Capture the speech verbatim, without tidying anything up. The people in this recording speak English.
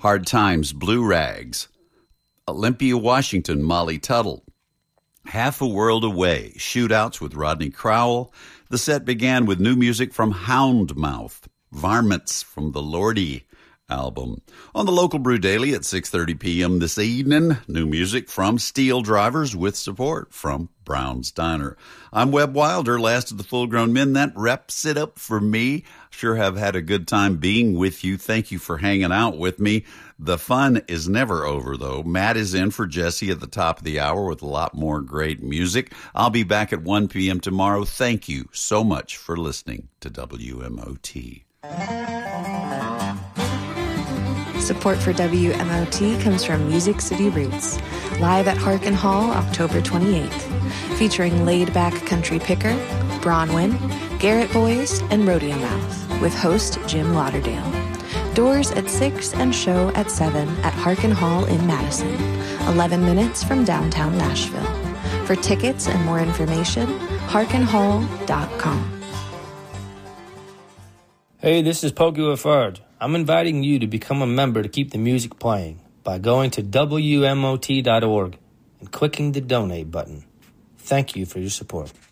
Hard Times, Blue Rags. Olympia, Washington, Molly Tuttle. Half a World Away, Shootouts with Rodney Crowell. The set began with new music from Houndmouth, Varmints from the Lordy album. On the Local Brew Daily at six thirty p.m. this evening, new music from Steel Drivers with support from Brown's Diner. I'm Webb Wilder, last of the full-grown men. That wraps it up for me. Sure have had a good time being with you. Thank you for hanging out with me. The fun is never over, though. Matt is in for Jesse at the top of the hour with a lot more great music. I'll be back at one p.m. tomorrow. Thank you so much for listening to W M O T. Support for W M O T comes from Music City Roots, live at Harkin Hall October twenty-eighth, featuring laid-back country picker, Bronwyn, Garrett Boys, and Rodeo Mouth, with host Jim Lauderdale. Doors at six and show at seven at Harkin Hall in Madison, eleven minutes from downtown Nashville. For tickets and more information, harkin hall dot com. Hey, this is Pokey Lafarge. I'm inviting you to become a member to keep the music playing by going to W M O T dot org and clicking the donate button. Thank you for your support.